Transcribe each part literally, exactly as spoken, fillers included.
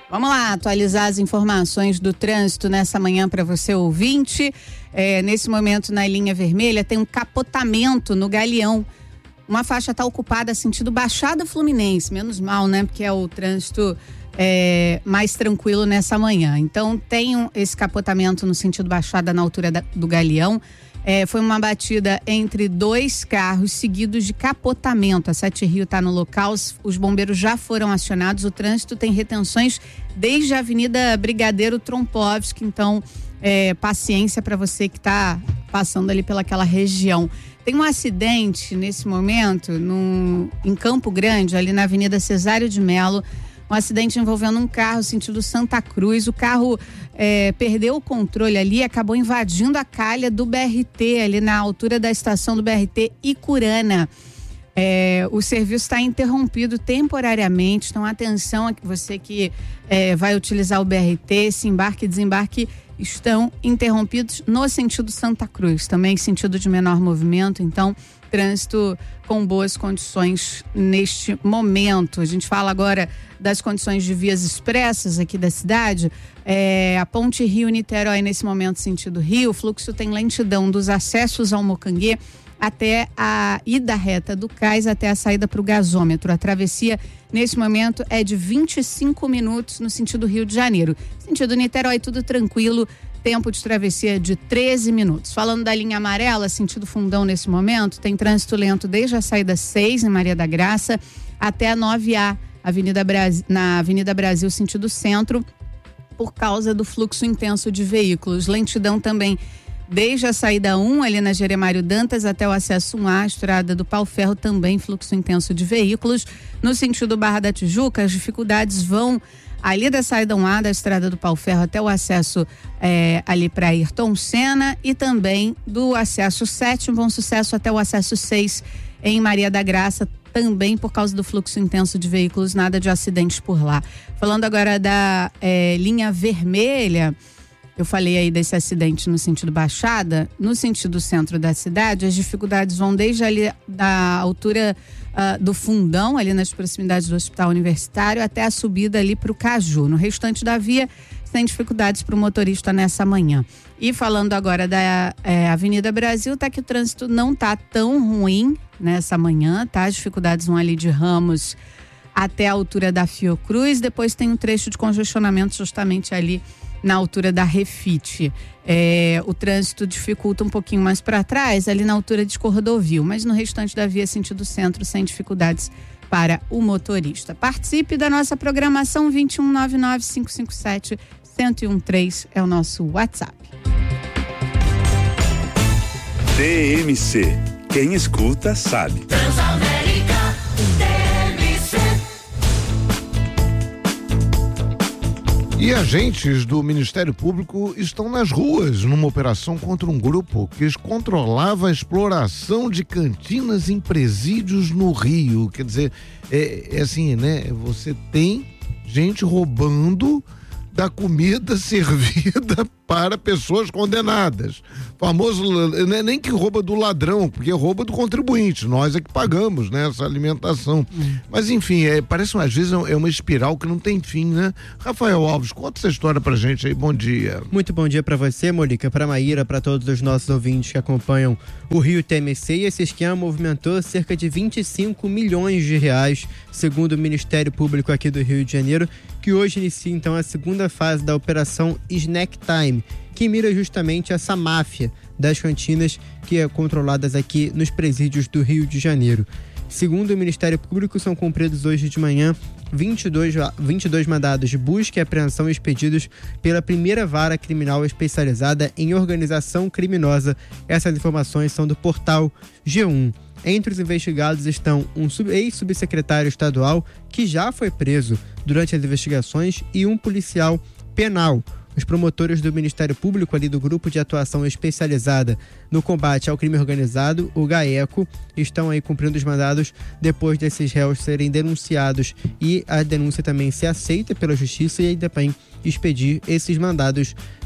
Vamos lá, atualizar as informações do trânsito nessa manhã para você ouvinte. É, nesse momento na linha vermelha tem um capotamento no Galeão. Uma faixa está ocupada sentido Baixada Fluminense, menos mal, né? Porque é o trânsito é, mais tranquilo nessa manhã. Então tem um, esse capotamento no sentido Baixada na altura da, do Galeão. É, foi uma batida entre dois carros seguidos de capotamento. A Sete Rio está no local, os, os bombeiros já foram acionados. O trânsito tem retenções desde a Avenida Brigadeiro Trompovski. Então, é, paciência para você que está passando ali pelaquela região. Tem um acidente nesse momento no, em Campo Grande, ali na Avenida Cesário de Melo. Um acidente envolvendo um carro sentido Santa Cruz. O carro é, perdeu o controle ali e acabou invadindo a calha do B R T, ali na altura da estação do B R T Icurana. É, o serviço está interrompido temporariamente, então atenção a você que é, vai utilizar o B R T, esse embarque e desembarque estão interrompidos no sentido Santa Cruz, também sentido de menor movimento, então trânsito com boas condições neste momento. A gente fala agora das condições de vias expressas aqui da cidade. É, a Ponte Rio-Niterói nesse momento sentido Rio, o fluxo tem lentidão dos acessos ao Mocanguê até a ida reta do Cais até a saída para o gasômetro. A travessia nesse momento é de vinte e cinco minutos no sentido Rio de Janeiro. Sentido Niterói, tudo tranquilo. Tempo de travessia de treze minutos. Falando da linha amarela, sentido Fundão nesse momento, tem trânsito lento desde a saída seis em Maria da Graça até a nove A, Avenida Brasil, na Avenida Brasil, sentido centro, por causa do fluxo intenso de veículos. Lentidão também desde a saída um, ali na Jeremário Dantas, até o acesso um A, Estrada do Pau Ferro, também fluxo intenso de veículos. No sentido Barra da Tijuca, as dificuldades vão ali da saída um A da Estrada do Pau Ferro até o acesso é, ali para Ayrton Senna, e também do acesso sete, Bom Sucesso, até o acesso seis em Maria da Graça, também por causa do fluxo intenso de veículos, nada de acidentes por lá. Falando agora da é, linha vermelha, eu falei aí desse acidente no sentido Baixada, no sentido centro da cidade, as dificuldades vão desde ali da altura uh, do Fundão, ali nas proximidades do Hospital Universitário, até a subida ali para o Caju. No restante da via, sem dificuldades para o motorista nessa manhã. E falando agora da é, Avenida Brasil, tá que o trânsito não tá tão ruim nessa manhã, tá? As dificuldades vão ali de Ramos até a altura da Fiocruz, depois tem um trecho de congestionamento justamente ali na altura da Refite. É, o trânsito dificulta um pouquinho mais para trás, ali na altura de Cordovil, mas no restante da via sentido centro, sem dificuldades para o motorista. Participe da nossa programação. Vinte e um, nove nove cinco cinco sete, um zero um três é o nosso WhatsApp. T M C, quem escuta sabe. Transamérica, T M C. E agentes do Ministério Público estão nas ruas numa operação contra um grupo que controlava a exploração de cantinas em presídios no Rio. Quer dizer, é, é assim, né? Você tem gente roubando da comida servida para pessoas condenadas. Famoso, não é nem que rouba do ladrão, porque rouba do contribuinte. Nós é que pagamos, né, essa alimentação. Hum. Mas enfim, é, parece às vezes é uma espiral que não tem fim, né? Rafael Alves, conta essa história pra gente aí. Bom dia. Muito bom dia pra você, Molica, pra Maíra, pra todos os nossos ouvintes que acompanham o Rio T M C. E esse esquema movimentou cerca de vinte e cinco milhões de reais, segundo o Ministério Público aqui do Rio de Janeiro, que hoje inicia então a segunda fase da Operação Snack Time, que mira justamente essa máfia das cantinas que é controladas aqui nos presídios do Rio de Janeiro. Segundo o Ministério Público, são cumpridos hoje de manhã vinte e dois, vinte e dois mandados de busca e apreensão expedidos pela primeira vara criminal especializada em organização criminosa. Essas informações são do portal G um. Entre os investigados estão um ex-subsecretário estadual que já foi preso durante as investigações e um policial penal. Os promotores do Ministério Público, ali do Grupo de Atuação Especializada no Combate ao Crime Organizado, o GAECO, estão aí cumprindo os mandados depois desses réus serem denunciados e a denúncia também ser aceita pela Justiça e aí também expedir esses mandados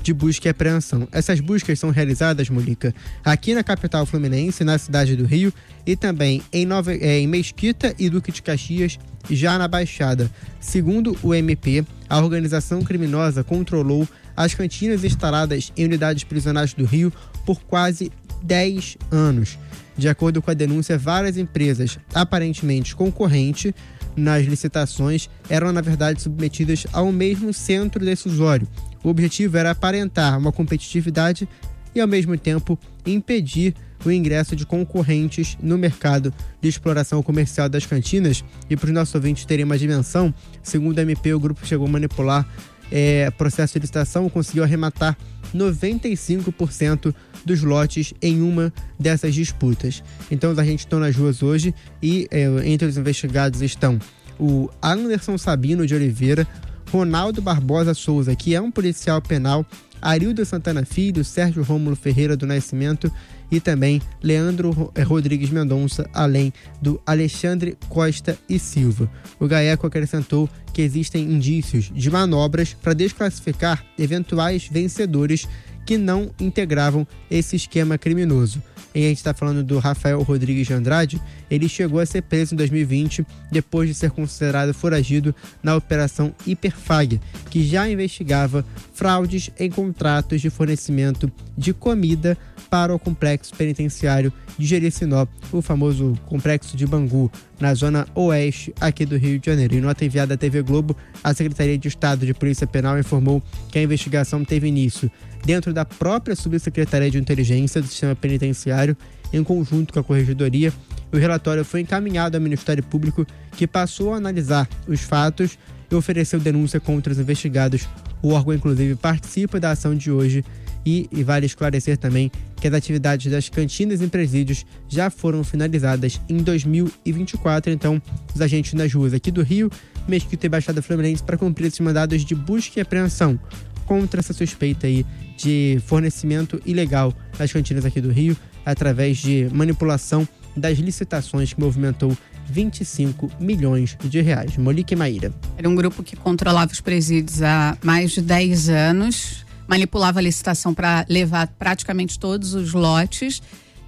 de busca e apreensão. Essas buscas são realizadas, Molica, aqui na capital fluminense, na cidade do Rio, e também em, Nova, é, em Mesquita e Duque de Caxias, já na Baixada. Segundo o M P, a organização criminosa controlou as cantinas instaladas em unidades prisionais do Rio por quase dez anos. De acordo com a denúncia, várias empresas aparentemente concorrentes nas licitações eram, na verdade, submetidas ao mesmo centro decisório. O objetivo era aparentar uma competitividade e, ao mesmo tempo, impedir o ingresso de concorrentes no mercado de exploração comercial das cantinas. E para os nossos ouvintes terem uma dimensão, segundo a M P, o grupo chegou a manipular é, processo de licitação, conseguiu arrematar noventa e cinco por cento dos lotes em uma dessas disputas. Então os agentes estão nas ruas hoje e é, entre os investigados estão o Anderson Sabino de Oliveira, Ronaldo Barbosa Souza, que é um policial penal, Arildo Santana Filho, Sérgio Rômulo Ferreira do Nascimento e também Leandro Rodrigues Mendonça, além do Alexandre Costa e Silva. O GAECO acrescentou que existem indícios de manobras para desclassificar eventuais vencedores que não integravam esse esquema criminoso. E a gente está falando do Rafael Rodrigues de Andrade. Ele chegou a ser preso em dois mil e vinte, depois de ser considerado foragido na Operação Hiperfag, que já investigava fraudes em contratos de fornecimento de comida para o complexo penitenciário de Jericinó, o famoso complexo de Bangu, na zona oeste aqui do Rio de Janeiro. Em nota enviada à T V Globo, a Secretaria de Estado de Polícia Penal informou que a investigação teve início dentro da própria Subsecretaria de Inteligência do Sistema Penitenciário, em conjunto com a Corregedoria. O relatório foi encaminhado ao Ministério Público, que passou a analisar os fatos e ofereceu denúncia contra os investigados. O órgão, inclusive, participa da ação de hoje e, e vale esclarecer também que as atividades das cantinas e presídios já foram finalizadas em dois mil e vinte e quatro. Então, os agentes nas ruas aqui do Rio, Mesquita e Baixada Fluminense para cumprir esses mandados de busca e apreensão contra essa suspeita aí de fornecimento ilegal nas cantinas aqui do Rio, através de manipulação das licitações que movimentou vinte e cinco milhões de reais. Molica e Maíra. Era um grupo que controlava os presídios há mais de dez anos, manipulava a licitação para levar praticamente todos os lotes,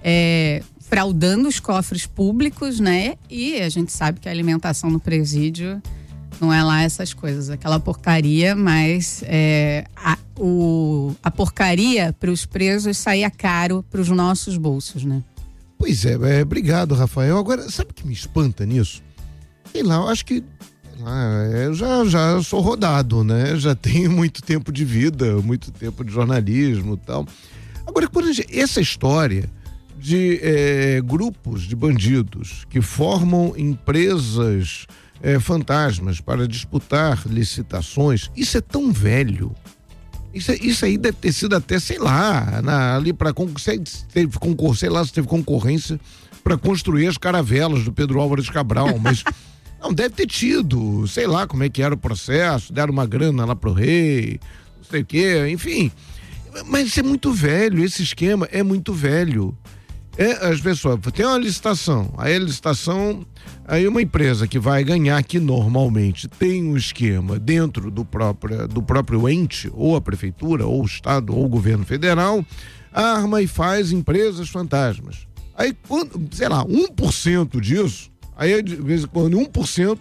é, fraudando os cofres públicos, né? E a gente sabe que a alimentação no presídio não é lá essas coisas, aquela porcaria, mas é, a, o, a porcaria para os presos saía caro para os nossos bolsos, né? Pois é, é, obrigado, Rafael. Agora, sabe o que me espanta nisso? Sei lá, eu acho que ah, eu já, já sou rodado, né? Já tenho muito tempo de vida, muito tempo de jornalismo e tal. Agora, quando a gente, essa história de é, grupos de bandidos que formam empresas É, fantasmas para disputar licitações, isso é tão velho. Isso, isso aí deve ter sido até, sei lá, na, ali para teve concurso, sei lá se teve concorrência para construir as caravelas do Pedro Álvares Cabral, mas não, deve ter tido, sei lá como é que era o processo, deram uma grana lá pro rei, não sei o quê, enfim. Mas isso é muito velho, esse esquema é muito velho. É, as pessoas, tem uma licitação, aí a licitação, aí uma empresa que vai ganhar, que normalmente tem um esquema dentro do próprio, do próprio ente, ou a prefeitura, ou o estado, ou o governo federal, arma e faz empresas fantasmas. Aí, quando, sei lá, um por cento disso, aí de vez em quando um por cento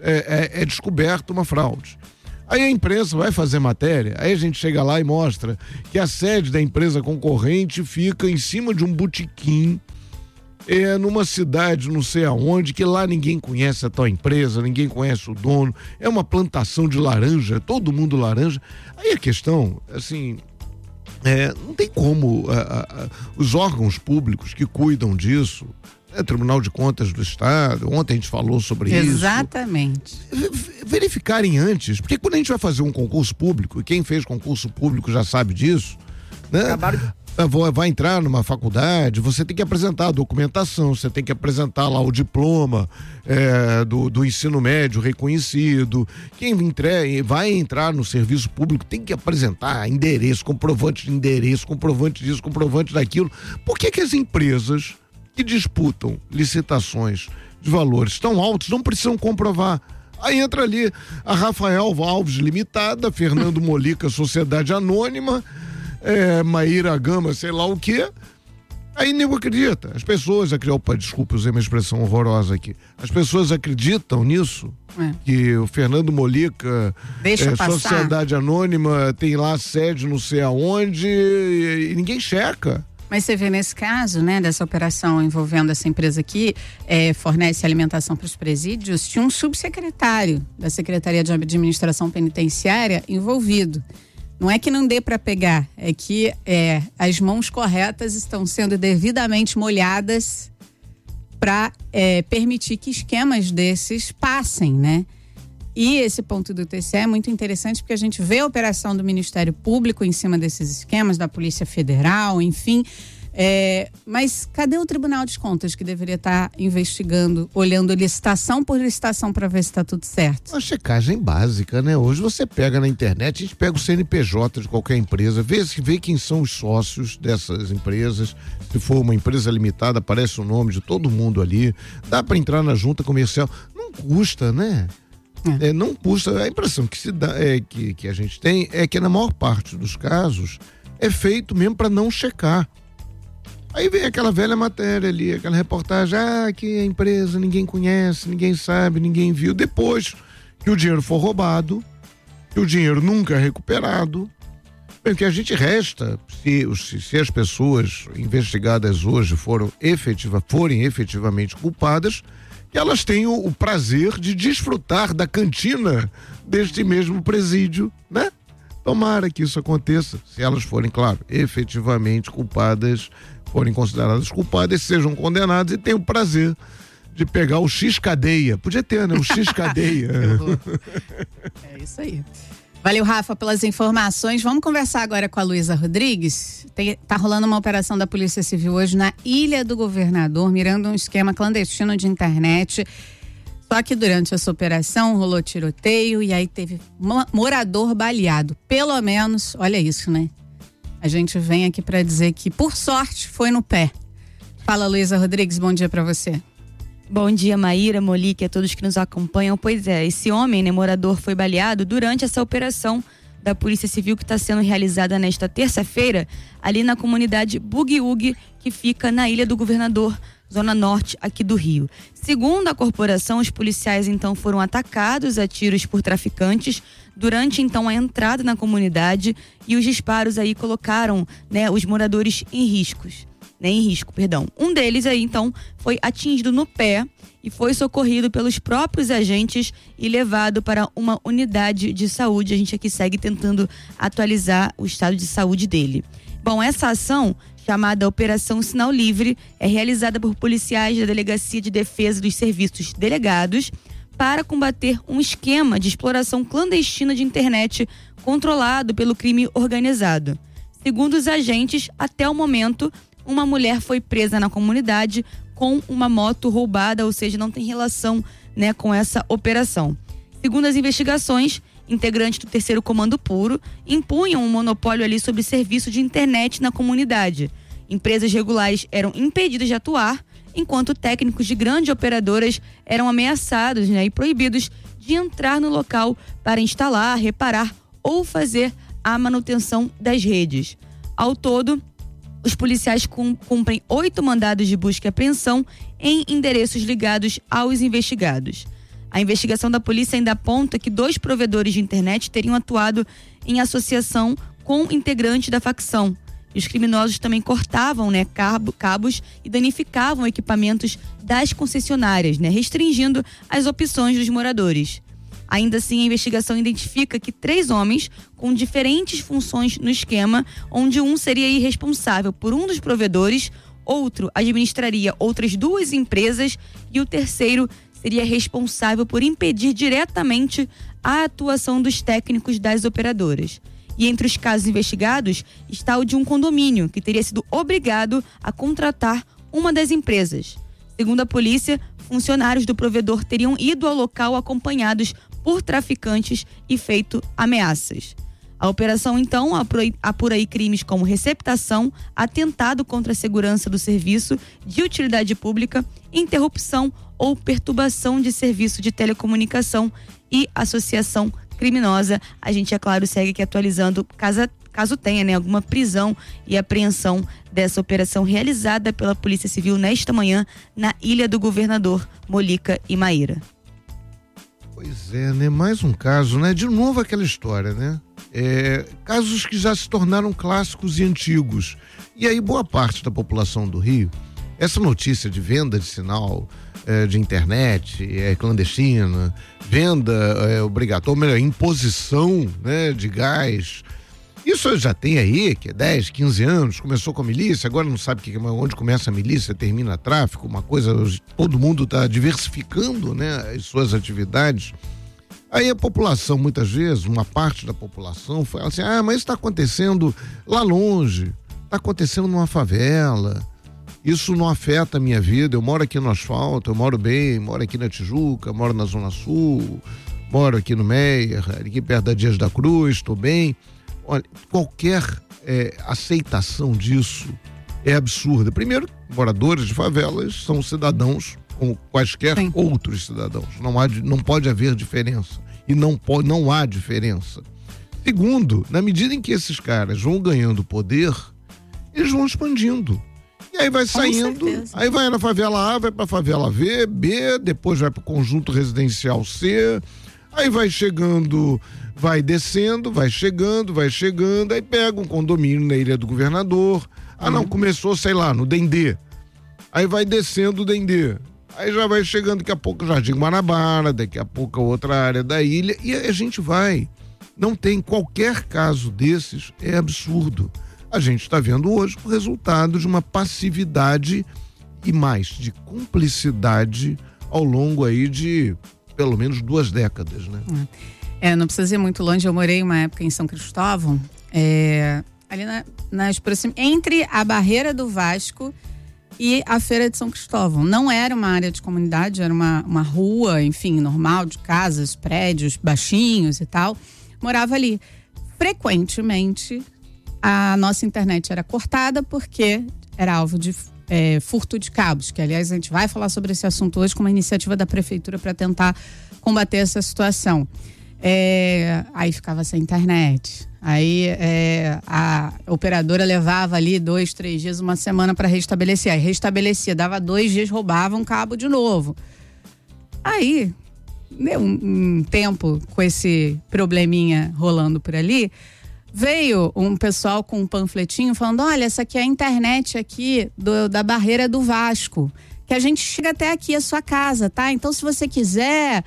é, é, é descoberto uma fraude. Aí a imprensa vai fazer matéria, aí a gente chega lá e mostra que a sede da empresa concorrente fica em cima de um botequim, é, numa cidade não sei aonde, que lá ninguém conhece a tal empresa, ninguém conhece o dono, é uma plantação de laranja, todo mundo laranja. Aí a questão, assim, é, não tem como a, a, a, os órgãos públicos que cuidam disso, É, Tribunal de Contas do Estado, ontem a gente falou sobre Exatamente. isso. Exatamente. Verificarem antes, porque quando a gente vai fazer um concurso público, e quem fez concurso público já sabe disso, né? Acabaram de... Vai entrar numa faculdade, você tem que apresentar a documentação, você tem que apresentar lá o diploma é, do, do ensino médio reconhecido. Quem entre, vai entrar no serviço público tem que apresentar endereço, comprovante de endereço, comprovante disso, comprovante daquilo. Por que que as empresas que disputam licitações de valores tão altos não precisam comprovar? Aí entra ali a Rafael Alves Limitada, Fernando Molica Sociedade Anônima, é, Maíra Gama, sei lá o quê. Aí nego acredita. As pessoas acreditam. Opa, desculpa, usei uma expressão horrorosa aqui. As pessoas acreditam nisso. É. Que o Fernando Molica, Deixa é, passar. Sociedade Anônima, tem lá sede não sei aonde e, e ninguém checa. Mas você vê nesse caso, né, dessa operação envolvendo essa empresa que é, fornece alimentação para os presídios, tinha um subsecretário da Secretaria de Administração Penitenciária envolvido. Não é que não dê para pegar, é que é, as mãos corretas estão sendo devidamente molhadas para é, permitir que esquemas desses passem, né? E esse ponto do T C E é muito interessante porque a gente vê a operação do Ministério Público em cima desses esquemas, da Polícia Federal, enfim. É, mas cadê o Tribunal de Contas que deveria estar investigando, olhando licitação por licitação para ver se está tudo certo? Uma checagem básica, né? Hoje você pega na internet, a gente pega o C N P J de qualquer empresa, vê, vê quem são os sócios dessas empresas. Se for uma empresa limitada, aparece o nome de todo mundo ali. Dá para entrar na junta comercial. Não custa, né? É. É, não custa. A impressão que, se dá, é, que, que a gente tem é que na maior parte dos casos é feito mesmo para não checar. Aí vem aquela velha matéria ali, aquela reportagem, ah, que a empresa ninguém conhece, ninguém sabe, ninguém viu. Depois que o dinheiro for roubado, que o dinheiro nunca é recuperado, bem, o que a gente resta, se, se, se as pessoas investigadas hoje foram efetiva, forem efetivamente culpadas, que elas tenham o prazer de desfrutar da cantina deste mesmo presídio, né? Tomara que isso aconteça, se elas forem, claro, efetivamente culpadas, forem consideradas culpadas, sejam condenadas e tenham o prazer de pegar o X-cadeia. Podia ter, né? O X-cadeia. É isso aí. Valeu, Rafa, pelas informações. Vamos conversar agora com a Luísa Rodrigues. Tem, tá rolando uma operação da Polícia Civil hoje na Ilha do Governador, mirando um esquema clandestino de internet. Só que durante essa operação rolou tiroteio e aí teve um morador baleado. Pelo menos, olha isso, né? A gente vem aqui para dizer que, por sorte, foi no pé. Fala, Luísa Rodrigues, bom dia para você. Bom dia, Maíra, Molique, a todos que nos acompanham. Pois é, esse homem, né, morador, foi baleado durante essa operação da Polícia Civil que está sendo realizada nesta terça-feira, ali na comunidade Bugiúgue, que fica na Ilha do Governador, zona norte aqui do Rio. Segundo a corporação, os policiais então foram atacados a tiros por traficantes durante então a entrada na comunidade e os disparos aí colocaram, né, os moradores em riscos. Né, em risco, perdão. Um deles aí, então, foi atingido no pé e foi socorrido pelos próprios agentes e levado para uma unidade de saúde. A gente aqui segue tentando atualizar o estado de saúde dele. Bom, essa ação, chamada Operação Sinal Livre, é realizada por policiais da Delegacia de Defesa dos Serviços Delegados para combater um esquema de exploração clandestina de internet controlado pelo crime organizado. Segundo os agentes, até o momento, uma mulher foi presa na comunidade com uma moto roubada, ou seja, não tem relação, né, com essa operação. Segundo as investigações, integrantes do terceiro Comando Puro impunham um monopólio ali sobre serviço de internet na comunidade. Empresas regulares eram impedidas de atuar, enquanto técnicos de grandes operadoras eram ameaçados, né, e proibidos de entrar no local para instalar, reparar ou fazer a manutenção das redes. Ao todo, os policiais cumprem oito mandados de busca e apreensão em endereços ligados aos investigados. A investigação da polícia ainda aponta que dois provedores de internet teriam atuado em associação com integrantes da facção. E os criminosos também cortavam, né, cabos e danificavam equipamentos das concessionárias, né, restringindo as opções dos moradores. Ainda assim, a investigação identifica que três homens com diferentes funções no esquema, onde um seria irresponsável por um dos provedores, outro administraria outras duas empresas e o terceiro seria responsável por impedir diretamente a atuação dos técnicos das operadoras. E entre os casos investigados está o de um condomínio que teria sido obrigado a contratar uma das empresas. Segundo a polícia, funcionários do provedor teriam ido ao local acompanhados por traficantes e feito ameaças. A operação, então, apura aí crimes como receptação, atentado contra a segurança do serviço de utilidade pública, interrupção ou perturbação de serviço de telecomunicação e associação criminosa. A gente, é claro, segue aqui atualizando caso, caso tenha, né, alguma prisão e apreensão dessa operação realizada pela Polícia Civil nesta manhã na Ilha do Governador, Molica e Maíra. Pois é, né? Mais um caso, né? De novo aquela história, né? É, casos que já se tornaram clássicos e antigos. E aí boa parte da população do Rio, essa notícia de venda de sinal é, de internet é, clandestina, venda é, obrigatória, ou melhor, imposição, né, de gás, isso já tem aí, que é dez, quinze anos, começou com a milícia, agora não sabe que, onde começa a milícia, termina tráfico, uma coisa, todo mundo está diversificando, né, as suas atividades. Aí a população, muitas vezes, uma parte da população fala assim, ah, mas isso está acontecendo lá longe, está acontecendo numa favela, isso não afeta a minha vida, eu moro aqui no asfalto, eu moro bem, moro aqui na Tijuca, moro na Zona Sul, moro aqui no Meier, aqui perto da Dias da Cruz, estou bem. Olha, qualquer é, aceitação disso é absurda. Primeiro, moradores de favelas são cidadãos como quaisquer Sim. outros cidadãos. Não, há, não pode haver diferença. E não, pode, não há diferença. Segundo, na medida em que esses caras vão ganhando poder, eles vão expandindo. E aí vai saindo, aí vai na favela A, vai pra favela V, B, depois vai pro conjunto residencial C, aí vai chegando... Vai descendo, vai chegando, vai chegando, aí pega um condomínio na Ilha do Governador. Ah, não, começou, sei lá, no Dendê. Aí vai descendo o Dendê. Aí já vai chegando daqui a pouco o Jardim Guanabara, daqui a pouco a outra área da ilha, e a gente vai. Não tem qualquer caso desses, é absurdo. A gente está vendo hoje o resultado de uma passividade e mais, de cumplicidade ao longo aí de pelo menos duas décadas, né? Hum. É, não precisa ir muito longe, eu morei uma época em São Cristóvão, é, ali na, nas proximidades, entre a barreira do Vasco e a Feira de São Cristóvão. Não era uma área de comunidade, era uma, uma rua, enfim, normal, de casas, prédios baixinhos e tal. Morava ali. Frequentemente, a nossa internet era cortada porque era alvo de é, furto de cabos, que aliás a gente vai falar sobre esse assunto hoje com uma iniciativa da prefeitura para tentar combater essa situação. É, aí ficava sem internet, aí é, a operadora levava ali dois, três dias, uma semana para restabelecer, aí restabelecia, dava dois dias, roubava um cabo de novo. Aí deu um, um tempo com esse probleminha rolando por ali, veio um pessoal com um panfletinho falando, olha, essa aqui é a internet aqui do, da barreira do Vasco, que a gente chega até aqui a sua casa, tá? Então se você quiser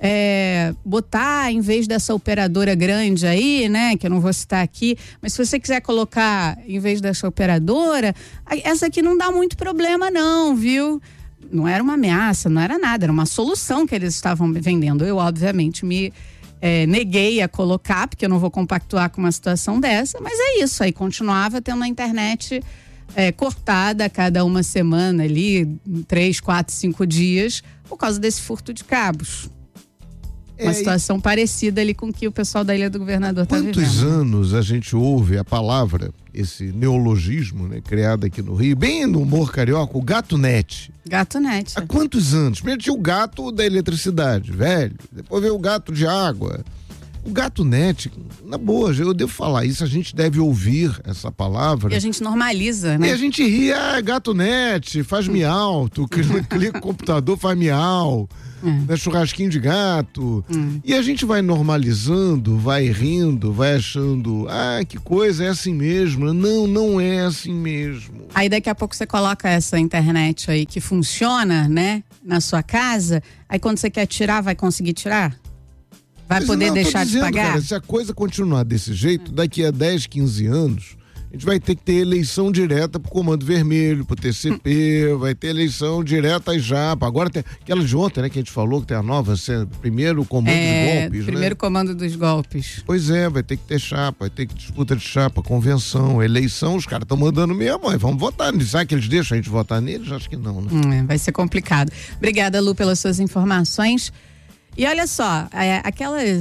É, botar, em vez dessa operadora grande aí, né, que eu não vou citar aqui, mas se você quiser colocar em vez dessa operadora, essa aqui não dá muito problema não, viu? Não era uma ameaça, não era nada, era uma solução que eles estavam vendendo. Eu, obviamente, me é, neguei a colocar, porque eu não vou compactuar com uma situação dessa, mas é isso, aí continuava tendo a internet é, cortada a cada uma semana ali, três, quatro, cinco dias, por causa desse furto de cabos. Uma é, situação e... parecida ali com o que o pessoal da Ilha do Governador está vivendo. Quantos anos a gente ouve a palavra, esse neologismo, né, criado aqui no Rio, bem no humor carioca, o gato-net. Gato-net. Há quantos anos? Primeiro tinha o gato da eletricidade, velho. Depois veio o gato de água. O gato-net, na boa, eu devo falar isso, a gente deve ouvir essa palavra. E a gente normaliza, né? E a gente ri, ah, gato-net, faz miau, tu clica no computador, faz miau. Hum. Né, churrasquinho de gato. Hum. E a gente vai normalizando, vai rindo, vai achando, ah, que coisa, é assim mesmo. Não, não é assim mesmo. Aí daqui a pouco você coloca essa internet aí que funciona, né, na sua casa, aí quando você quer tirar, vai conseguir tirar? Vai Mas poder não, deixar dizendo, de pagar? Cara, se a coisa continuar desse jeito, daqui a dez, quinze anos, a gente vai ter que ter eleição direta pro Comando Vermelho, pro T C P, hum. vai ter eleição direta às Japa. Agora tem aquela de ontem, né, que a gente falou, que tem a nova, primeiro comando é, dos golpes, primeiro né? comando dos golpes. Pois é, vai ter que ter chapa, vai ter que disputa de chapa, convenção, eleição, os caras estão mandando mesmo, aí vamos votar. Será que eles deixam a gente votar neles? Acho que não, né? Hum, vai ser complicado. Obrigada, Lu, pelas suas informações. E olha só, é, aquelas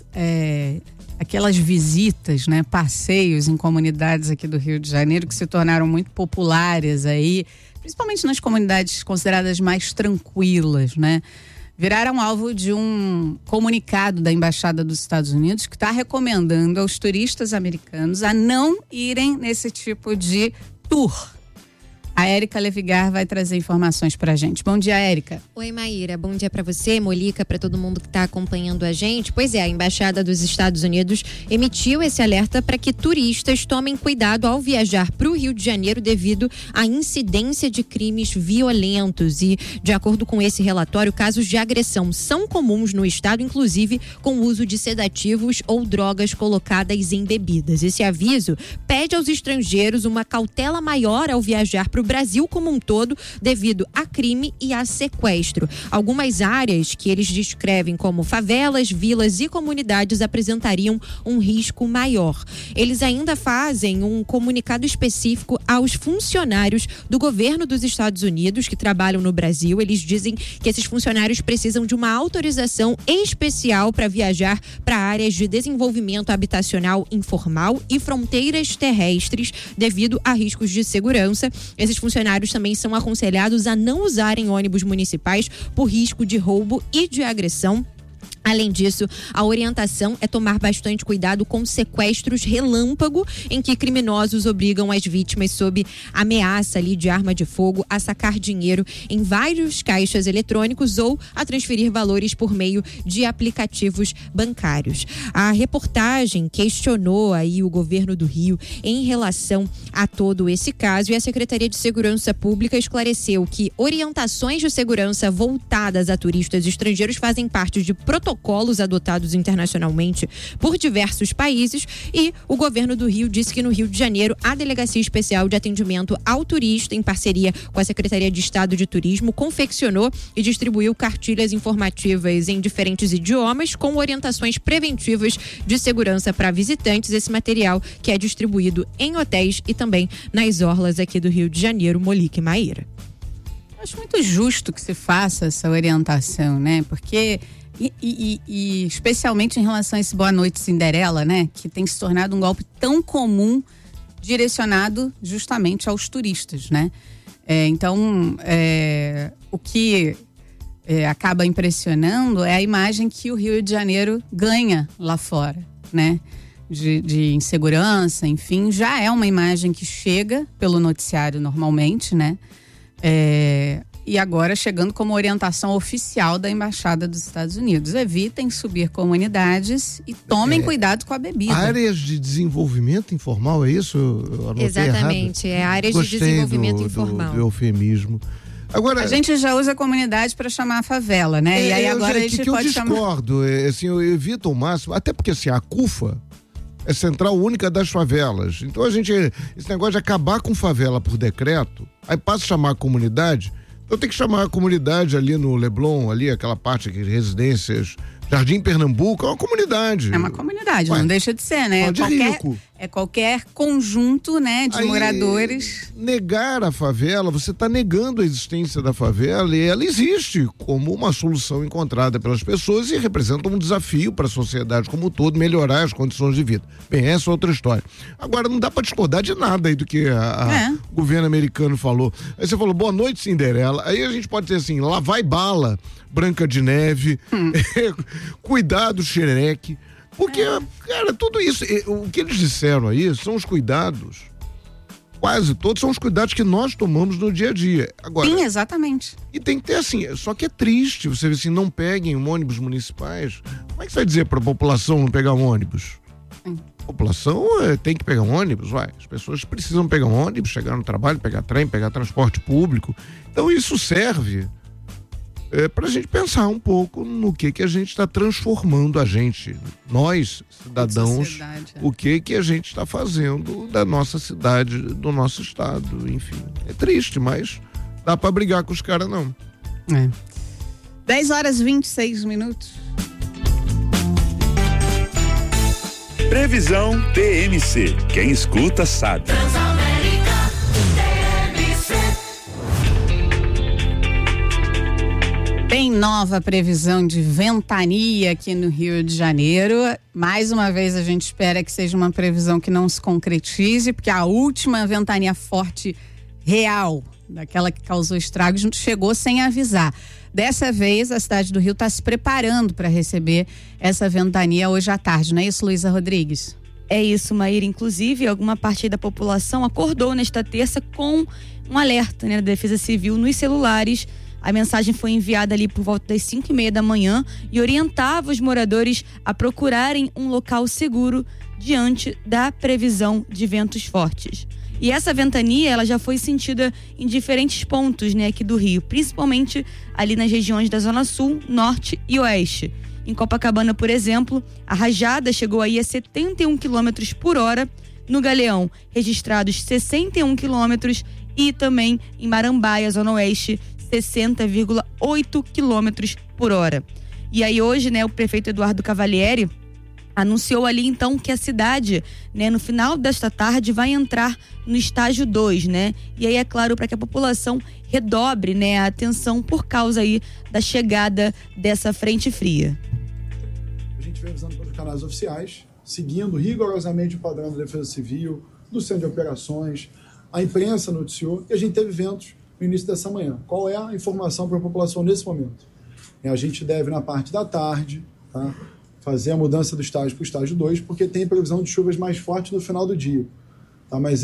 é, aquelas visitas, né, passeios em comunidades aqui do Rio de Janeiro que se tornaram muito populares aí, principalmente nas comunidades consideradas mais tranquilas, né? Viraram alvo de um comunicado da Embaixada dos Estados Unidos que está recomendando aos turistas americanos a não irem nesse tipo de tour. A Érica Levigar vai trazer informações pra gente. Bom dia, Érica. Oi, Maíra. Bom dia pra você, Molica, pra todo mundo que tá acompanhando a gente. Pois é, a Embaixada dos Estados Unidos emitiu esse alerta para que turistas tomem cuidado ao viajar pro Rio de Janeiro devido à incidência de crimes violentos. E, de acordo com esse relatório, casos de agressão são comuns no estado, inclusive com o uso de sedativos ou drogas colocadas em bebidas. Esse aviso pede aos estrangeiros uma cautela maior ao viajar pro Brasil como um todo, devido a crime e a sequestro. Algumas áreas que eles descrevem como favelas, vilas e comunidades apresentariam um risco maior. Eles ainda fazem um comunicado específico aos funcionários do governo dos Estados Unidos que trabalham no Brasil. Eles dizem que esses funcionários precisam de uma autorização especial para viajar para áreas de desenvolvimento habitacional informal e fronteiras terrestres devido a riscos de segurança. Esses funcionários também são aconselhados a não usarem ônibus municipais por risco de roubo e de agressão. Além disso, a orientação é tomar bastante cuidado com sequestros relâmpago, em que criminosos obrigam as vítimas sob ameaça ali de arma de fogo a sacar dinheiro em vários caixas eletrônicos ou a transferir valores por meio de aplicativos bancários. A reportagem questionou aí o governo do Rio em relação a todo esse caso e a Secretaria de Segurança Pública esclareceu que orientações de segurança voltadas a turistas estrangeiros fazem parte de protocolos protocolos adotados internacionalmente por diversos países e o governo do Rio disse que no Rio de Janeiro a Delegacia Especial de Atendimento ao Turista, em parceria com a Secretaria de Estado de Turismo, confeccionou e distribuiu cartilhas informativas em diferentes idiomas com orientações preventivas de segurança para visitantes. Esse material que é distribuído em hotéis e também nas orlas aqui do Rio de Janeiro, Molica e Maíra. Acho muito justo que se faça essa orientação, né? Porque E, e, e especialmente em relação a esse Boa Noite Cinderela, né? Que tem se tornado um golpe tão comum, direcionado justamente aos turistas, né? É, então, é, o que é, acaba impressionando é a imagem que o Rio de Janeiro ganha lá fora, né? De, de insegurança, enfim, já é uma imagem que chega pelo noticiário normalmente, né? É... E agora chegando como orientação oficial da Embaixada dos Estados Unidos. Evitem subir comunidades e tomem é, cuidado com a bebida. Áreas de desenvolvimento informal, é isso? Eu Exatamente, errado? é áreas Gostei de desenvolvimento do, informal. Do, do eufemismo. Agora, a gente já usa a comunidade para chamar a favela, né? É, e aí agora já, a gente que, que pode eu discordo, chamar... é, assim, eu evito ao máximo, até porque assim, a CUFA é Central Única das Favelas. Então a gente, esse negócio de acabar com favela por decreto, aí passa a chamar a comunidade. Eu tenho que chamar a comunidade ali no Leblon, ali, aquela parte aqui de residências, Jardim Pernambuco, é uma comunidade. É uma comunidade, Ué, não deixa de ser, né? de qualquer, rico. É qualquer conjunto, né, de Aí, moradores. Negar a favela, você está negando a existência da favela e ela existe como uma solução encontrada pelas pessoas e representa um desafio para a sociedade como um todo, melhorar as condições de vida. Bem, essa é outra história. Agora, não dá para discordar de nada aí do que a, a, é. o governo americano falou. Aí você falou, boa noite, Cinderela. Aí a gente pode dizer assim, lá vai bala, Branca de Neve, hum. cuidado, Xereque. Porque, é. cara, tudo isso, o que eles disseram aí são os cuidados, quase todos são os cuidados que nós tomamos no dia a dia. Agora, sim, exatamente. E tem que ter assim, só que é triste, você vê assim, não peguem um ônibus municipais. Como é que você vai dizer para a população não pegar um ônibus? Sim. A população é, tem que pegar um ônibus, vai. As pessoas precisam pegar um ônibus, chegar no trabalho, pegar trem, pegar transporte público. Então isso serve É, para a gente pensar um pouco no que que a gente está transformando a gente, nós, cidadãos, é. o que que a gente está fazendo da nossa cidade, do nosso estado, enfim. É triste, mas dá para brigar com os caras, não. É. dez horas e vinte e seis minutos. Previsão T M C. Quem escuta sabe. Tem nova previsão de ventania aqui no Rio de Janeiro. Mais uma vez a gente espera que seja uma previsão que não se concretize, porque a última ventania forte real, daquela que causou estragos, chegou sem avisar. Dessa vez a cidade do Rio está se preparando para receber essa ventania hoje à tarde, não é isso, Luísa Rodrigues? É isso, Maíra. Inclusive, alguma parte da população acordou nesta terça com um alerta, né, da Defesa Civil nos celulares. A mensagem foi enviada ali por volta das cinco e meia da manhã e orientava os moradores a procurarem um local seguro diante da previsão de ventos fortes. E essa ventania, ela já foi sentida em diferentes pontos, né, aqui do Rio, principalmente ali nas regiões da Zona Sul, Norte e Oeste. Em Copacabana, por exemplo, a rajada chegou aí a setenta e um quilômetros por hora. No Galeão, registrados sessenta e um quilômetros, e também em Marambaia, Zona Oeste, sessenta vírgula oito quilômetros por hora. E aí hoje, né, o prefeito Eduardo Cavalieri anunciou ali então que a cidade, né, no final desta tarde vai entrar no estágio dois, né? E aí é claro, para que a população redobre, né, a atenção por causa aí da chegada dessa frente fria. A gente vem avisando pelos canais oficiais, seguindo rigorosamente o padrão da Defesa Civil, do Centro de Operações, a imprensa noticiou e a gente teve ventos no início dessa manhã. Qual é a informação para a população nesse momento? A gente deve, na parte da tarde, tá, fazer a mudança do estágio para o estágio dois, porque tem previsão de chuvas mais fortes no final do dia. Tá? Mas...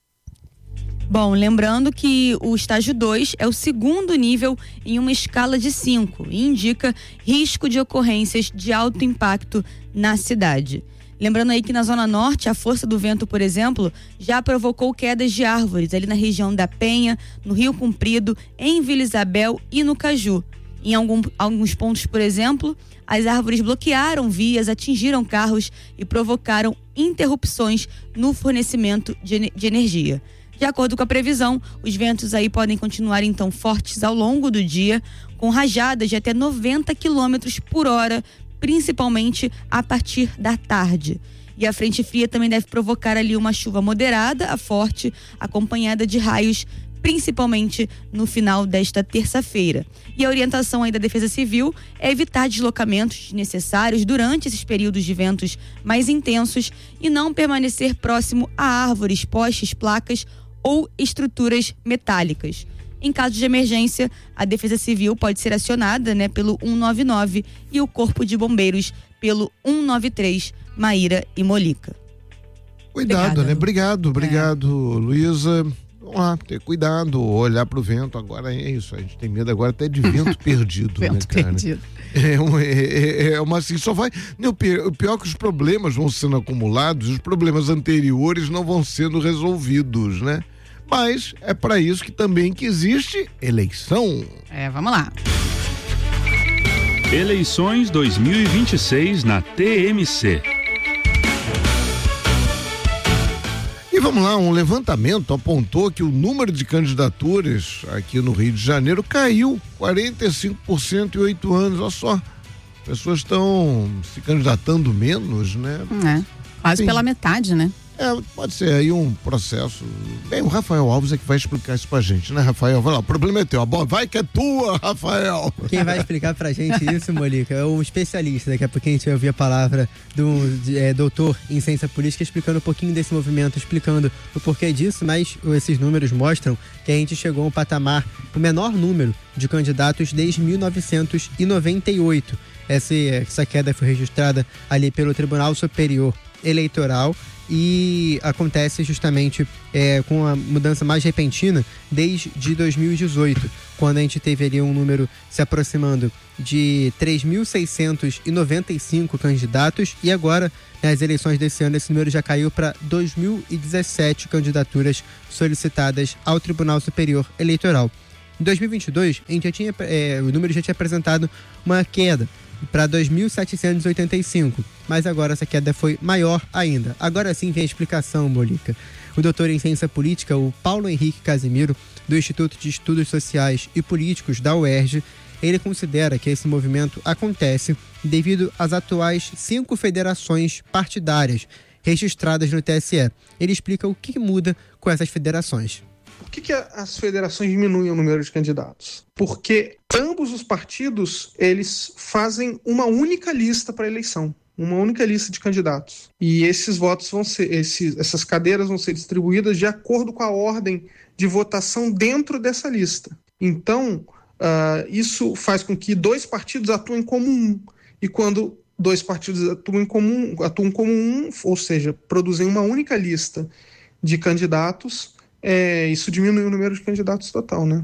Bom, lembrando que o estágio dois é o segundo nível em uma escala de cinco e indica risco de ocorrências de alto impacto na cidade. Lembrando aí que na Zona Norte, a força do vento, por exemplo, já provocou quedas de árvores ali na região da Penha, no Rio Comprido, em Vila Isabel e no Caju. Em algum, alguns pontos, por exemplo, as árvores bloquearam vias, atingiram carros e provocaram interrupções no fornecimento de, de energia. De acordo com a previsão, os ventos aí podem continuar então fortes ao longo do dia, com rajadas de até noventa quilômetros por hora, principalmente a partir da tarde. E a frente fria também deve provocar ali uma chuva moderada a forte, acompanhada de raios, principalmente no final desta terça-feira. E a orientação aí da Defesa Civil é evitar deslocamentos desnecessários durante esses períodos de ventos mais intensos e não permanecer próximo a árvores, postes, placas ou estruturas metálicas. Em caso de emergência, a Defesa Civil pode ser acionada, né, pelo um nove nove e o Corpo de Bombeiros pelo um nove três, Maíra e Molica. Cuidado, Obrigada. né? Obrigado, obrigado, é. Luísa. Vamos lá, ter cuidado, olhar pro vento. Agora é isso, a gente tem medo agora até de vento perdido, vento né, cara? perdido. É, é, é uma assim, só vai... O pior, o pior é que os problemas vão sendo acumulados, os problemas anteriores não vão sendo resolvidos, né? Mas é para isso que também que existe eleição. É, vamos lá. Eleições dois mil e vinte e seis na T M C. E vamos lá, um levantamento apontou que o número de candidaturas aqui no Rio de Janeiro caiu quarenta e cinco por cento em oito anos. Olha só, pessoas estão se candidatando menos, né? É, quase Sim. pela metade, né? É, pode ser aí um processo. Bem, o Rafael Alves é que vai explicar isso pra gente, né, Rafael? Vai lá, o problema é teu. Bom, vai que é tua, Rafael. Quem vai explicar pra gente isso, Molica, é um especialista. Daqui a pouquinho a gente vai ouvir a palavra do de, é, doutor em ciência política explicando um pouquinho desse movimento, explicando o porquê disso, mas esses números mostram que a gente chegou a um patamar, o menor número de candidatos desde mil novecentos e noventa e oito. Essa, essa queda foi registrada ali pelo Tribunal Superior Eleitoral e acontece justamente é, com a mudança mais repentina desde dois mil e dezoito, quando a gente teve ali um número se aproximando de três mil seiscentos e noventa e cinco candidatos e agora, nas eleições desse ano, esse número já caiu para dois mil e dezessete candidaturas solicitadas ao Tribunal Superior Eleitoral. Em dois mil e vinte e dois, a gente já tinha, é, o número já tinha apresentado uma queda para dois mil setecentos e oitenta e cinco, mas agora essa queda foi maior ainda. Agora sim vem a explicação, Molica. O doutor em ciência política, o Paulo Henrique Casimiro, do Instituto de Estudos Sociais e Políticos da U E R J, ele considera que esse movimento acontece devido às atuais cinco federações partidárias registradas no T S E. Ele explica o que muda com essas federações. por que, que as federações diminuem o número de candidatos? Porque ambos os partidos, eles fazem uma única lista para a eleição. Uma única lista de candidatos. E esses votos vão ser, esses, essas cadeiras vão ser distribuídas de acordo com a ordem de votação dentro dessa lista. Então, uh, isso faz com que dois partidos atuem como um. E quando dois partidos atuam como um, atuam como um, ou seja, produzem uma única lista de candidatos, é, isso diminui o número de candidatos total, né?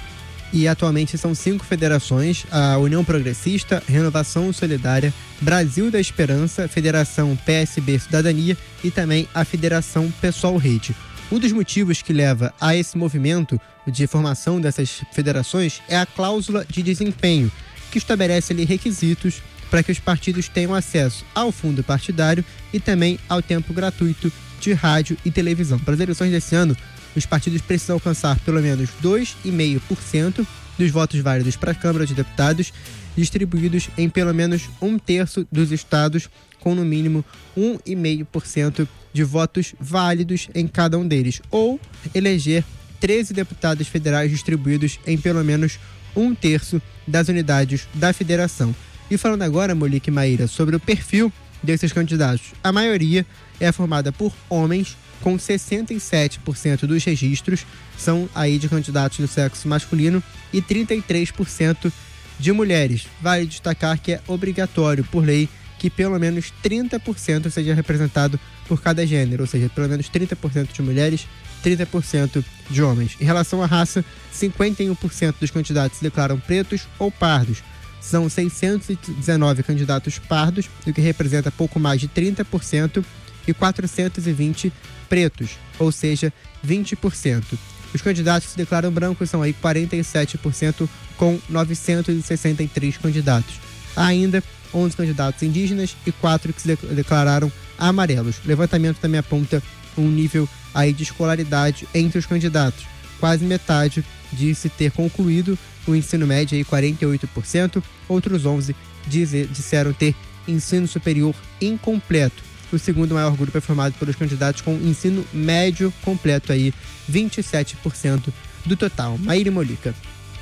E atualmente são cinco federações: a União Progressista, Renovação Solidária, Brasil da Esperança, Federação P S B Cidadania e também a Federação Pessoal Rede. Um dos motivos que leva a esse movimento de formação dessas federações é a cláusula de desempenho, que estabelece ali requisitos para que os partidos tenham acesso ao fundo partidário e também ao tempo gratuito de rádio e televisão. Para as eleições desse ano, os partidos precisam alcançar pelo menos dois vírgula cinco por cento dos votos válidos para a Câmara de Deputados, distribuídos em pelo menos um terço dos estados, com no mínimo um vírgula cinco por cento de votos válidos em cada um deles, ou eleger treze deputados federais distribuídos em pelo menos um terço das unidades da federação. E falando agora, Molique e Maíra, sobre o perfil desses candidatos, a maioria é formada por homens, com sessenta e sete por cento dos registros são aí de candidatos do sexo masculino e trinta e três por cento de mulheres. Vale destacar que é obrigatório, por lei, que pelo menos trinta por cento seja representado por cada gênero, ou seja, pelo menos trinta por cento de mulheres, trinta por cento de homens. Em relação à raça, cinquenta e um por cento dos candidatos se declaram pretos ou pardos. São seiscentos e dezenove candidatos pardos, o que representa pouco mais de trinta por cento, e quatrocentos e vinte pretos, ou seja, vinte por cento. Os candidatos que se declaram brancos são aí quarenta e sete por cento, com novecentos e sessenta e três candidatos. Há ainda onze candidatos indígenas e quatro que se declararam amarelos. O levantamento também aponta um nível aí de escolaridade entre os candidatos. Quase metade disse ter concluído o ensino médio, aí quarenta e oito por cento, outros onze dizer, disseram ter ensino superior incompleto. O segundo maior grupo é formado pelos candidatos com ensino médio completo, aí vinte e sete por cento do total. Maíra e Molica.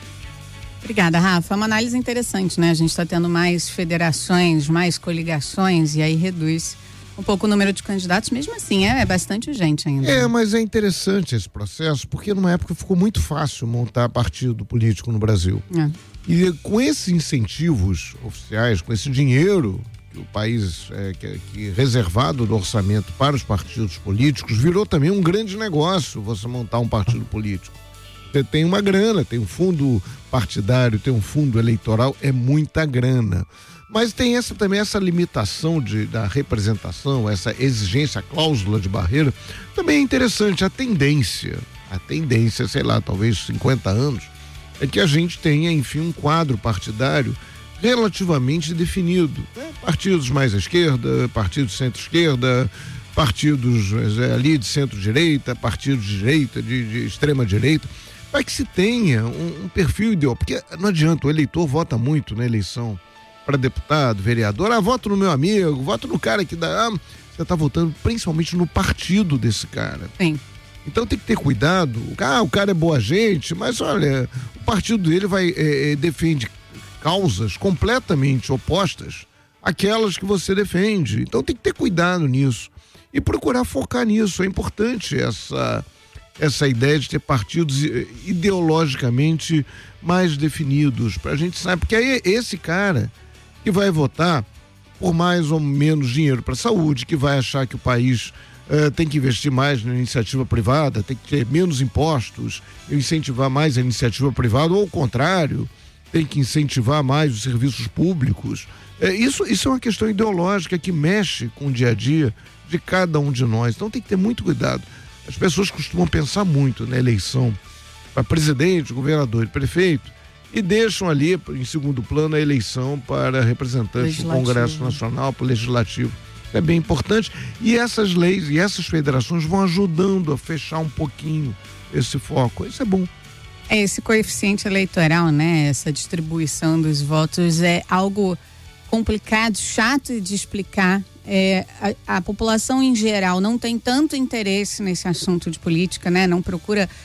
Obrigada, Rafa. É uma análise interessante, né? A gente está tendo mais federações, mais coligações, e aí reduz um pouco o número de candidatos. Mesmo assim, é, é bastante gente ainda. É, mas é interessante esse processo, porque numa época ficou muito fácil montar partido político no Brasil. É. E com esses incentivos oficiais, com esse dinheiro que o país é, que, que reservado do orçamento para os partidos políticos, virou também um grande negócio você montar um partido político. Você tem uma grana, tem um fundo partidário, tem um fundo eleitoral, é muita grana. Mas tem essa também essa limitação de, da representação, essa exigência, a cláusula de barreira, também é interessante. A tendência, a tendência, sei lá, talvez cinquenta anos, é que a gente tenha, enfim, um quadro partidário relativamente definido, né? Partidos mais à esquerda, partidos centro-esquerda, partidos é, ali de centro-direita, partidos de direita, de, de extrema-direita, para que se tenha um, um perfil ideológico, porque não adianta, o eleitor vota muito na eleição para deputado, vereador, ah, voto no meu amigo, voto no cara que dá, ah, você está votando principalmente no partido desse cara. Sim. Então tem que ter cuidado, ah, o cara é boa gente, mas olha, o partido dele vai, é, é, defende causas completamente opostas àquelas que você defende. Então tem que ter cuidado nisso e procurar focar nisso. É importante essa, essa ideia de ter partidos ideologicamente mais definidos, pra gente saber, porque aí esse cara que vai votar por mais ou menos dinheiro para saúde, que vai achar que o país uh, tem que investir mais na iniciativa privada, tem que ter menos impostos, incentivar mais a iniciativa privada, ou ao contrário, tem que incentivar mais os serviços públicos. É, isso, isso é uma questão ideológica que mexe com o dia a dia de cada um de nós. Então tem que ter muito cuidado. As pessoas costumam pensar muito na eleição para presidente, governador e prefeito e deixam ali em segundo plano a eleição para representantes do Congresso Nacional, para o Legislativo. É bem importante. E essas leis e essas federações vão ajudando a fechar um pouquinho esse foco. Isso é bom. Esse coeficiente eleitoral, né? Essa distribuição dos votos é algo complicado, chato de explicar. É, a, a população em geral não tem tanto interesse nesse assunto de política, né? Não procura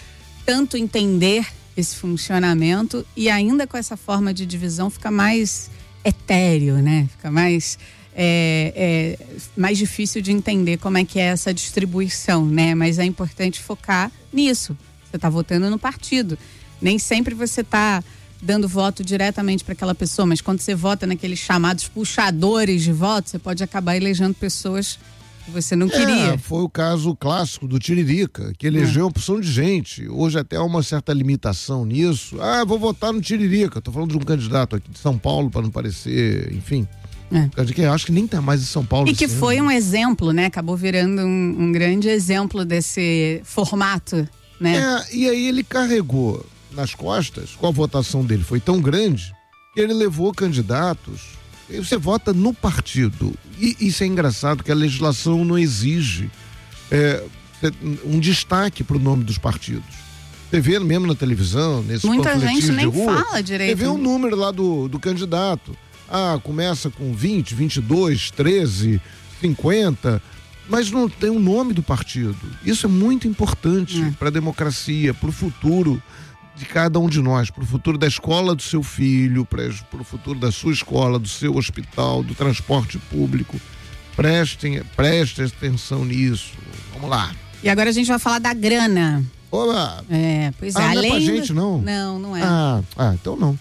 tanto entender esse funcionamento, e ainda com essa forma de divisão fica mais etéreo, né? Fica mais, é, é, mais difícil de entender como é que é essa distribuição, né? Mas é importante focar nisso. Você está votando no partido. Nem sempre você está dando voto diretamente para aquela pessoa, mas quando você vota naqueles chamados puxadores de voto, você pode acabar elegendo pessoas que você não queria. É, foi o caso clássico do Tiririca, que elegeu uma opção de gente. Hoje até há uma certa limitação nisso. Ah, vou votar no Tiririca. Tô falando de um candidato aqui de São Paulo, para não parecer, enfim. É. Que eu acho que nem tá mais em São Paulo. E que foi um exemplo, né? Acabou virando um, um grande exemplo desse formato, né? É, e aí ele carregou nas costas, com a votação dele foi tão grande, que ele levou candidatos. Você vota no partido. E isso é engraçado, que a legislação não exige é, um destaque para o nome dos partidos. Você vê mesmo na televisão, nesses muita gente nem de rua, fala direito. Você vê o número lá do, do candidato. Ah, começa com vinte, vinte e dois, treze, cinquenta, mas não tem o nome do partido. Isso é muito importante hum. para a democracia, para o futuro de cada um de nós, para o futuro da escola do seu filho, para o futuro da sua escola, do seu hospital, do transporte público. Prestem, prestem atenção nisso. Vamos lá. E agora a gente vai falar da grana. Olá. É, pois é. Ah, Além não é pra do... gente, não? Não, não é. Ah, ah então não.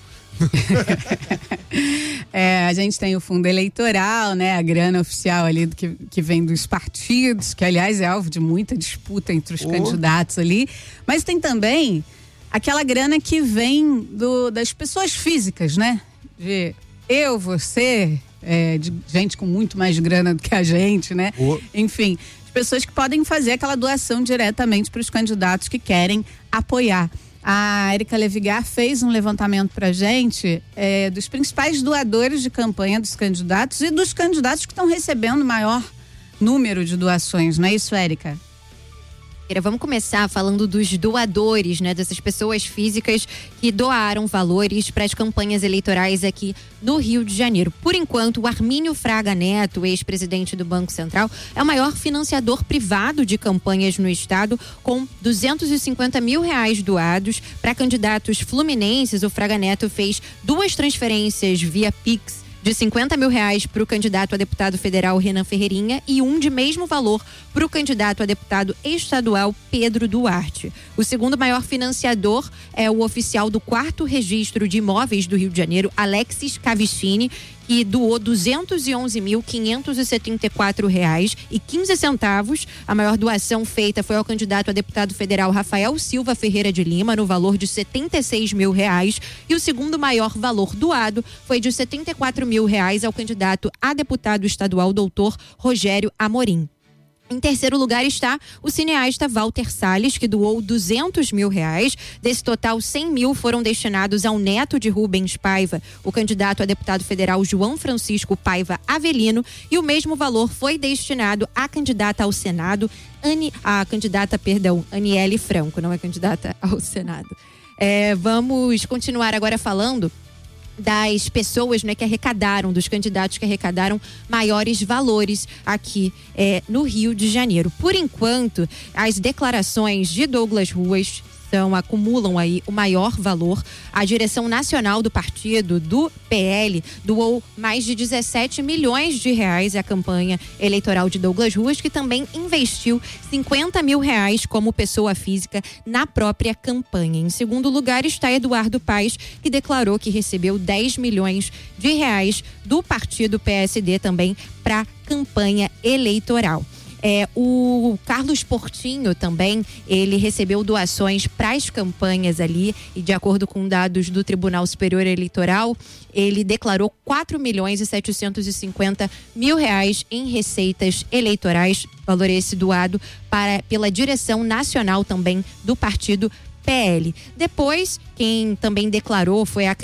É, a gente tem o fundo eleitoral, né? A grana oficial ali do que, que vem dos partidos, que aliás é alvo de muita disputa entre os oh. candidatos ali. Mas tem também aquela grana que vem do, das pessoas físicas, né? De eu, você, é, de gente com muito mais grana do que a gente, né? Oh. Enfim, de pessoas que podem fazer aquela doação diretamente para os candidatos que querem apoiar. A Érica Levigar fez um levantamento pra gente é, dos principais doadores de campanha dos candidatos e dos candidatos que estão recebendo maior número de doações, não é isso, Érica? Vamos começar falando dos doadores, né? Dessas pessoas físicas que doaram valores para as campanhas eleitorais aqui no Rio de Janeiro. Por enquanto, o Armínio Fraga Neto, ex-presidente do Banco Central, é o maior financiador privado de campanhas no estado, com duzentos e cinquenta mil reais doados para candidatos fluminenses. O Fraga Neto fez duas transferências via Pix de cinquenta mil reais para o candidato a deputado federal Renan Ferreirinha e um de mesmo valor para o candidato a deputado estadual Pedro Duarte. O segundo maior financiador é o oficial do quarto registro de imóveis do Rio de Janeiro, Alexis Cavicini, que doou duzentos e onze mil quinhentos e setenta e quatro reais e quinze centavos. A maior doação feita foi ao candidato a deputado federal Rafael Silva Ferreira de Lima, no valor de setenta e seis mil reais. E o segundo maior valor doado foi de setenta e quatro mil reais ao candidato a deputado estadual, doutor Rogério Amorim. Em terceiro lugar está o cineasta Walter Salles, que doou duzentos mil reais. Desse total, cem mil foram destinados ao neto de Rubens Paiva, o candidato a deputado federal João Francisco Paiva Avelino, e o mesmo valor foi destinado à candidata ao Senado, Ani, a candidata, perdão, Aniele Franco, não é candidata ao Senado. É, vamos continuar agora falando das pessoas, né, que arrecadaram, dos candidatos que arrecadaram maiores valores aqui é, no Rio de Janeiro. Por enquanto, as declarações de Douglas Ruas são, acumulam aí o maior valor. A direção nacional do partido, do P L, doou mais de dezessete milhões de reais à campanha eleitoral de Douglas Ruas, que também investiu cinquenta mil reais como pessoa física na própria campanha. Em segundo lugar está Eduardo Paes, que declarou que recebeu dez milhões de reais do partido P S D também para campanha eleitoral. É, o Carlos Portinho também, ele recebeu doações para as campanhas ali, e de acordo com dados do Tribunal Superior Eleitoral, ele declarou quatro milhões e setecentos e cinquenta mil reais em receitas eleitorais, valor esse doado para, pela direção nacional também do partido P L. Depois, quem também declarou foi a